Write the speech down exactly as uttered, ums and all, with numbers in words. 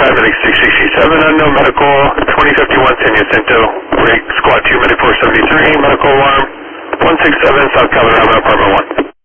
five, I think six sixty-seven, unknown medical, twenty fifty-one San Jacinto, rig, squad two, medic four seventy-three, medical alarm, one six seven, South Calvin Avenue, apartment one.